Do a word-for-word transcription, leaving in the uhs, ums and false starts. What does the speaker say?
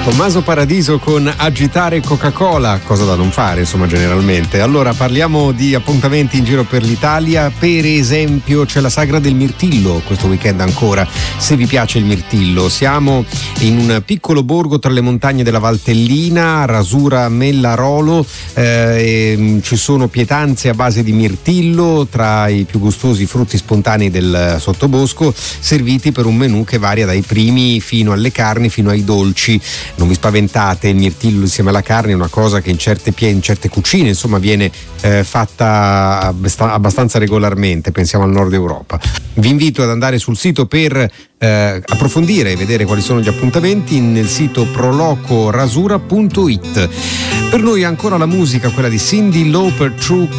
Tommaso Paradiso con Agitare Coca-Cola, cosa da non fare insomma generalmente. Allora parliamo di appuntamenti in giro per l'Italia, per esempio c'è la Sagra del Mirtillo questo weekend ancora, se vi piace il mirtillo. Siamo in un piccolo borgo tra le montagne della Valtellina, Rasura Mellarolo, eh, e ci sono pietanze a base di mirtillo tra i più gustosi frutti spontanei del sottobosco, serviti per un menù che varia dai primi fino alle carni fino ai dolci. Non vi spaventate, il mirtillo insieme alla carne è una cosa che in certe, pie- in certe cucine insomma viene eh, fatta abbastanza regolarmente, pensiamo al nord Europa. Vi invito ad andare sul sito per eh, approfondire e vedere quali sono gli appuntamenti nel sito proloco rasura punto it. Per noi ancora la musica, quella di Cyndi Lauper, True